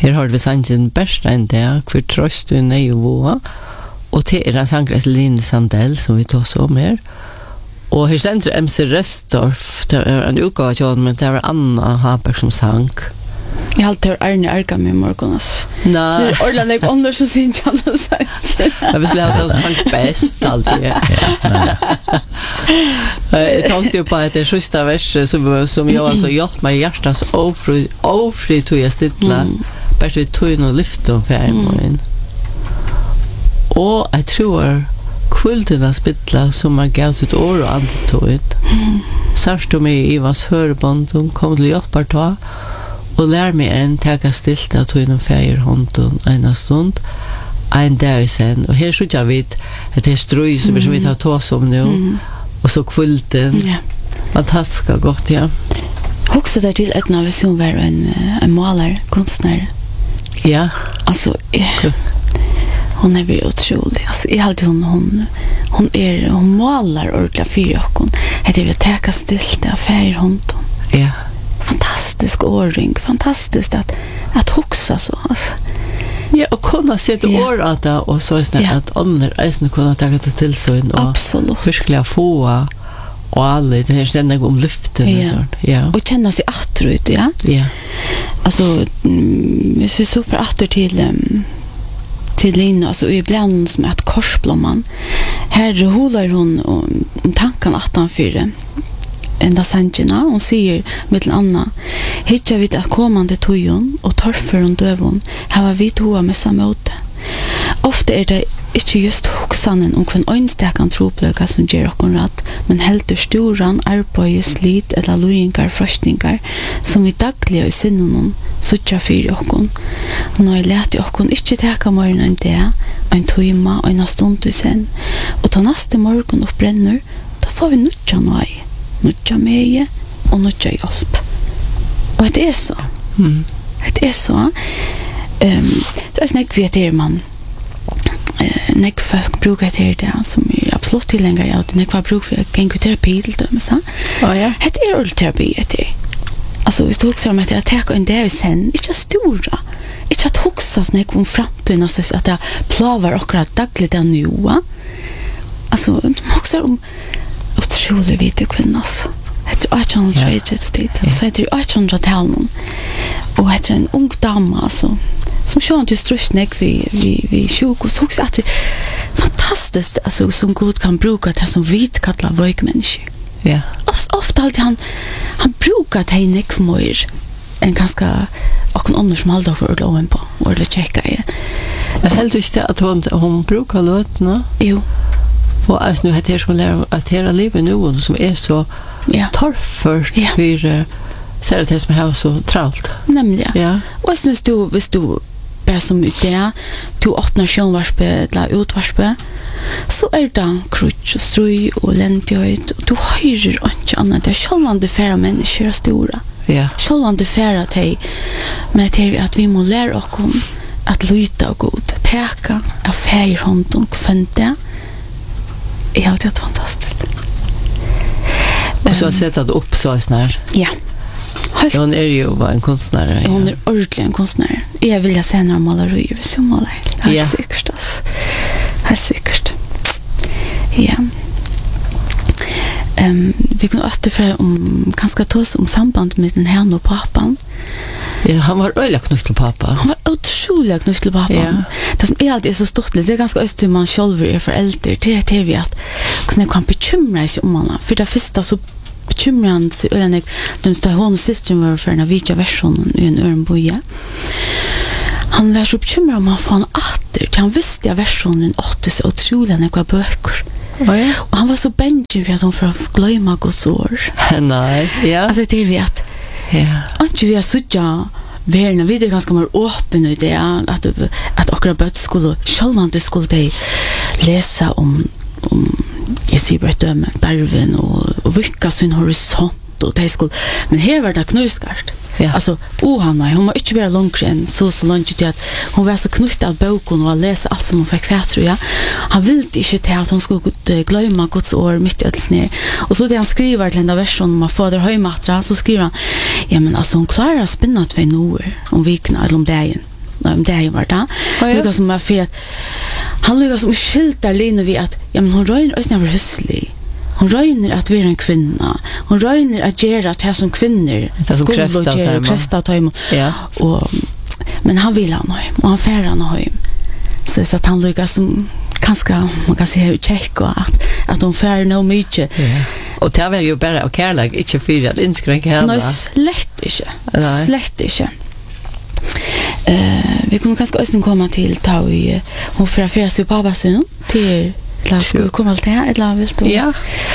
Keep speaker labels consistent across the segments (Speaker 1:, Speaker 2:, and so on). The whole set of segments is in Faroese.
Speaker 1: Her har vi sangen bästa en dag, för tröst du nej och våa. Och till en sang ett Line Sandell som vi tog så mer. Och här ständer MC Restorff, det är en utgåva, men det var Anna Haber som sang.
Speaker 2: Jag har alltid Arne Arga med morgonas.
Speaker 1: Nej.
Speaker 2: Orlan jag under så syns jag det så.
Speaker 1: Jag vill säga att det sang bäst alltid. Jag tänkte ju på att det sista verset som jag alltså hjälpt mig hjärtas ofri tog jag stilla. Bara tog och lyfte om färgen. Och jag tror kvulterna spittla som man gav ett år och antitåget. Särskilt de i Ivans hörband, de kom till hjälparta och lär mig en täcka stilt att tog inom färgerhånden en stund. En dag sen. Och här så jag vet att det är ströj som vi tar tås om nu. Och så kvulten.
Speaker 2: Ja.
Speaker 1: Fantastiskt gott, ja.
Speaker 2: Också där till ett navision var en målare, konstnär.
Speaker 1: Ja.
Speaker 2: Alltså, hon är väl otrolig. Alltså, jag hade hon målar ordentligt för oss. Det är väl täcka stilt av färgerhånden.
Speaker 1: Ja.
Speaker 2: Fantastisk åring, fantastiskt att huxa så alltså.
Speaker 1: Ja, och kunna se ett år att det och så är att andra äsna kunna ta det till så och
Speaker 2: absolut
Speaker 1: verkligen få och alla det här ständigt om luften
Speaker 2: ja. Och känna sig attrut, ja.
Speaker 1: Ja.
Speaker 2: Alltså vi så för åter till Lina, alltså ibland som ett korsblomman. Här håller hon om tanken 18:4. Enda sanjina, hon säger mittel Anna, hittar vi att kommande tojon och torfer och dövon, här var vi toa med samma åt. Ofta är det inte just hoksanen om kvann önstäkan troplöka som ger okon rätt, men helt storan arbeid, slit eller lojingar, forskningar som vi dagliga i sinnen suttja fyra okon. Nå är lätt i okon inte täcka morgon en det, en tojma och en stund i sen. Och ta nästa morgon och bränner, då får vi nutja nåj. Nutja meie och nutja hjälp. Och det är så. Det är så. Det är snäck vet er man. Näck folk brukar det som är absolut tillgängliga. Jag näck var bruk för gengoterapi till dem så. Ja. Det är ulterapi det. Alltså vi stod så om att jag tar en dag sen, inte stora. Inte att huxa snäck om framtiden så att jag plavar akkurat dagligt nu. Alltså huxa om otroligt vita kvinnor. Det är 1830 så det är 1800-talet. Och det är en ung dam alltså som sjön till strusnek vi sjukhus också att fantastiskt alltså som god kan bruka det som vit kalla vöjkmänniskor.
Speaker 1: Ja.
Speaker 2: Ofta alltid han brukar det nek mer en ganska och en annan som håller för loven på och det checka är.
Speaker 1: Jag helt inte att hon brukar låta.
Speaker 2: Jo.
Speaker 1: Och alltså nu heter det som lära att hela livet nu som är så torrfört för så är det som har så trallt.
Speaker 2: Nämligen. Ja. Och så hvis du bara som ut där du öppnar sjönvarspe eller utvarspe så är det krutch och ströj och läntighet och du höjer inte annat. Det är självande färra människor är stora. Ja. Självande färra till med till att vi må lära oss att lyta och god. Täcka av färghånd och kvänta. Det är helt fantastiskt.
Speaker 1: Och så har sett att upp så snart.
Speaker 2: Ja.
Speaker 1: Hon är ju en konstnär.
Speaker 2: Hon är ordentligt en konstnär. Jag vill jag säga några målerier hvis jag målar.
Speaker 1: Ja.
Speaker 2: Säkert alltså. Helt säkert. Ja. Vi kan återföra om ganska tås om samband med den här och pappan.
Speaker 1: Ja, han var öliga knutt till pappa.
Speaker 2: Han var otroligt knutt till pappa. Ja. Det som är alltid så stort, det är ganska öst hur man själv är förälder. Det är vi att kunna kan bekymra sig om honom. För det första så bekymrande sig eller de står hon och systern var för en vita version i en örnboja. Han var så bekymrad om han fann åter. Han visste att versionen åtte så otroligt några böcker.
Speaker 1: Oh, ja.
Speaker 2: Och han var så bänken för att hon får glömma Guds år.
Speaker 1: Nej, ja.
Speaker 2: Alltså det vet. Ja. Inte vi har suttit värna vid det ganska mer öppen i det att akkurat böt skulle självande skulle de läsa om jag ser bara döme Darwin och vilka sin horisont och det skulle men här var det knuskarst. Ja. Alltså Hanna hon var inte väl långt än så långt till att hon var så knutt av boken och läsa allt som hon fick kvar tror jag. Han ville inte till att hon skulle glömma Guds år mitt i allt ner. Och så det han skriver till den där versen om att fader höjmatra så skriver han ja men alltså hon klarar att spinna 2 år om vikna eller om dagen. men det är ju var det. Lucas som för att han lyckas som skiltar Lina vid att ja men hon rör oss när huslig. Hon röjner att vara en kvinna. Hon röjner att göra det som kvinnor.
Speaker 1: Skulle
Speaker 2: kresta ta emot.
Speaker 1: Ja.
Speaker 2: Men han vill han hem och han färrar han hem. Så att han lyckas som ganska man kan säga check och att hon färrar nog mycket.
Speaker 1: Ja. Och det var ju bara och kärlek inte för att inskränka henne.
Speaker 2: Nej, slett inte. Vi kommer ganska östen komma till ta i hon förfärar sig på pappasun till Ska vi komma till det eller vill du?
Speaker 1: Ja.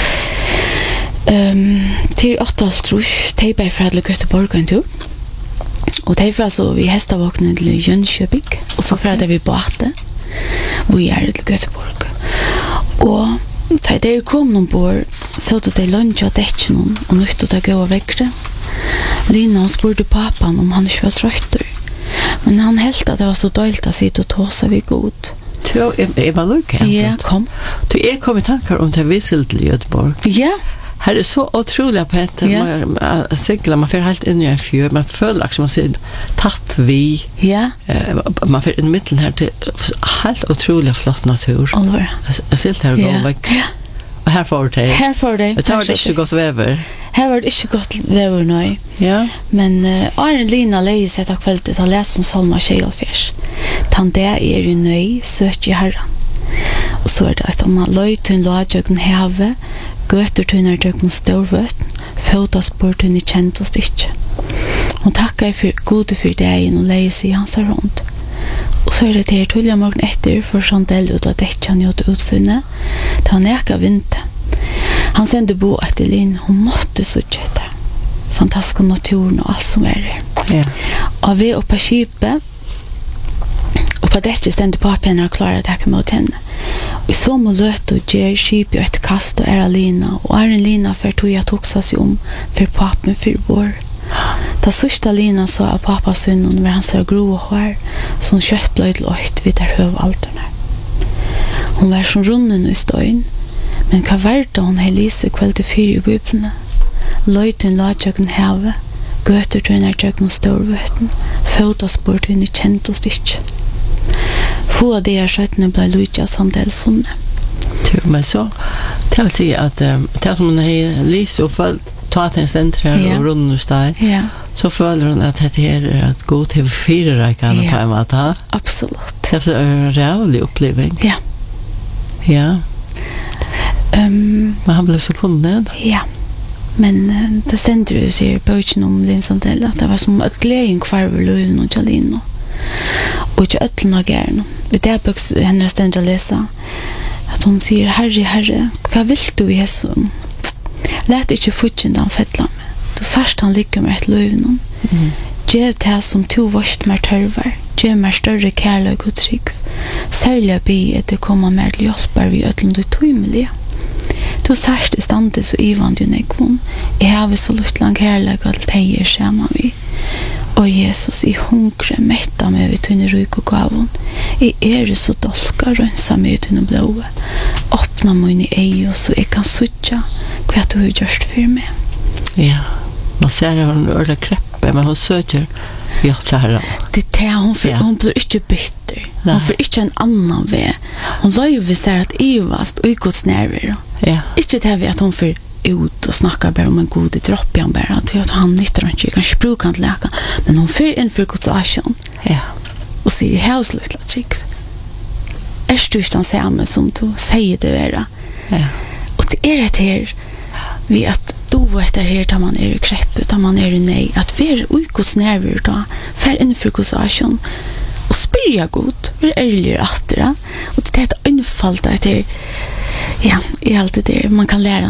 Speaker 2: Till 8 trusch tejpa för att Göteborg en tur. Och tejpa så vi hästavåknen till Jönköping och så för att vi båten. Vi är till Göteborg. Och så där kom någon bor så att det lunch och däcken och nytt att gå väckre. Lina spurgade pappan om han inte var trött. Men han helt att det var så dåligt att sitta och tåsa vid god.
Speaker 1: Jag var lyckad.
Speaker 2: Ja, kom.
Speaker 1: Du är kommit tankar om det vissel till Göteborg.
Speaker 2: Ja.
Speaker 1: Här är så otroligt på att man seglar, man får helt in i en fjör, man följer också, man ser tatt vi.
Speaker 2: Ja.
Speaker 1: Man får in mitten här till helt otroligt flott natur.
Speaker 2: Allvar.
Speaker 1: Jag ser här och går väck. Och här får det.
Speaker 2: Här får det.
Speaker 1: Det var det inte gott väver.
Speaker 2: Här var det inte gott väver, nej.
Speaker 1: Ja.
Speaker 2: Men Arne Lina lejer sig av kvället och läser om Salma Kjellfjärs. Han det är ju nöj, söker Herren. Och så är det att han löj till en lagjöken häve, göter till en lagjöken störvöt, fotaspår till en känt och stick. Hon tackar för gode för dagen och lejer sig i hans rond. Och så är det till tulliga morgon efter för Sandell ut att däcka han gjort utsynne, till han näka vinter. Han sände bo efter Linn, hon måtte söka det. Fantastiska naturen och allt som är det.
Speaker 1: Ja.
Speaker 2: Och vi uppe på skipet, och på detta stände pappen och klara att hacka mot henne. Och så må löt och ger skipet ett kast och är Lina. Och är en Lina för tog jag tog sig om för pappen för vår. Ta sista Lina sa av pappas synden när han ser grå hår som köttblöjt lågt vid där hövaldern. Hon var som runnen i støyen, men hva verda hon hei lise kveld til 4 i bibelene? Løyten la tjøkken heve, gøter til henne tjøkken størvøten, fotaspår til henne kjent og stikk. Få av det skjøttene ble lydja Sandell funnet.
Speaker 1: Men så, det vil si at det som hun hei lise og følt ta til en senter og runden hos deg, så føler hun at dette her er et god til 4-reikene på en måte.
Speaker 2: Absolutt.
Speaker 1: Det er en rævlig oppleving.
Speaker 2: Ja.
Speaker 1: Ja. Men han blev så funnet.
Speaker 2: Ja. Men det sender jo sier bøkken om Linn Sandell at det var som et gleden kvarver løven og Jalino. Og ikke øtlen og gærne. Og det er bøks henne stender å lese at hun sier, Herre, hva vil du i Jesus? Lät ikke futjen han fettla med. Du sørst han ligger med et løven. Gjev det som to vorst mer tørver. Gjev mer større kærløg og trygg. Særlig be at det kommer mer til hjelper vi øtlen du tøymelige. Du sørst i stande så ivan du nekvån. Jeg har vi så lutt lang kærløg og teier skjema vi. Og Jesus, i hungre metta meg ved tunne ryk og gavon. I så dolka rønsa meg tunne blåe. Åpna mine ei så jeg kan sutja hva du har gjort for meg.
Speaker 1: Ja, man ser at hun er kreppe, men hun søker hjelp til Herren.
Speaker 2: Det er det, hun blir ikke bitter. Hun får ikke en annan vei. Hun løyver seg at ivast og Guds nerver.
Speaker 1: Ja.
Speaker 2: Ikke det at hun får ut og snakker bare om en god dropp igjen bare, til at han nytter ikke, kan spruke han til leka, men hun får inn for Guds asjon.
Speaker 1: Ja.
Speaker 2: Og sier, i hauslutt la trygg. Du ikke den samme som du sier det være?
Speaker 1: Ja.
Speaker 2: Og det er et her, vi at du vet her da man er i krepp, da man er i nei, at vi er ui Guds nerver da, fer inn for Guds asjon, og spyr jeg god, vi er ærligere atter, og det er et unnfall da etter, ja, i alt det der, man kan lære